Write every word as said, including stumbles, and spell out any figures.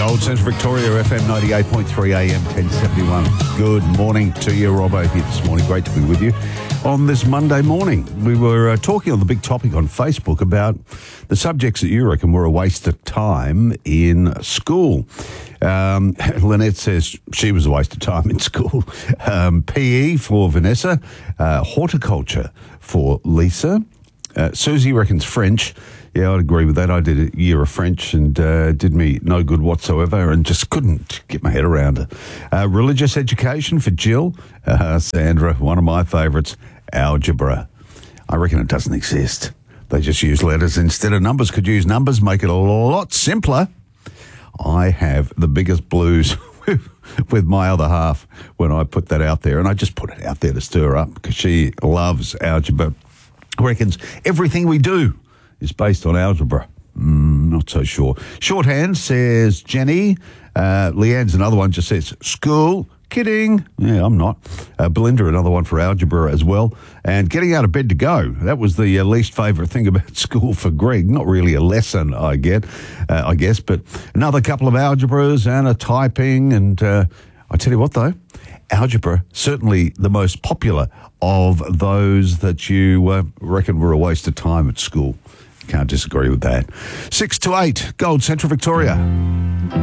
Gold Central Victoria, F M ninety-eight point three A M ten seventy-one. Good morning to you, Robbo here this morning. Great to be with you on this Monday morning. We were uh, talking on the big topic on Facebook about the subjects that you reckon were a waste of time in school. Um, Lynette says she was a waste of time in school. Um, P E for Vanessa, uh, horticulture for Lisa. Uh, Susie reckons French. Yeah, I'd agree with that. I did a year of French and uh, did me no good whatsoever and just couldn't get my head around it. Uh, religious education for Jill. Uh, Sandra, one of my favourites, algebra. I reckon it doesn't exist. They just use letters instead of numbers. Could use numbers, make it a lot simpler. I have the biggest blues with my other half when I put that out there. And I just put it out there to stir her up because she loves algebra. Reckons everything we do is based on algebra. Mm, not so sure. Shorthand, says Jenny. Uh, Leanne's another one, just says school. Kidding. Yeah, I'm not. Uh, Belinda, another one for algebra as well. And getting out of bed to go. That was the uh, least favourite thing about school for Greg. Not really a lesson, I get, uh, I guess, but another couple of algebras and a typing. And uh, I tell you what, though, algebra, certainly the most popular of those that you uh, reckon were a waste of time at school. Can't disagree with that. Six to eight, Gold Central Victoria.